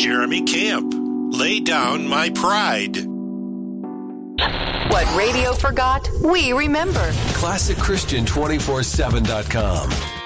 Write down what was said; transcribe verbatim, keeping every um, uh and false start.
Jeremy Camp, Lay Down My Pride. What radio forgot, we remember. classic christian two forty-seven dot com.